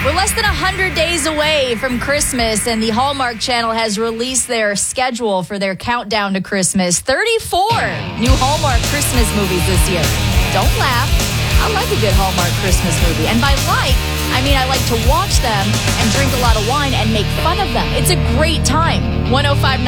We're less than 100 days away from Christmas, and the Hallmark Channel has released their schedule for their countdown to Christmas. 34 new Hallmark Christmas movies this year. Don't laugh. I like a good Hallmark Christmas movie. And by like, I mean I like to watch them and drink a lot of wine and make fun of them. It's a great time. 105.9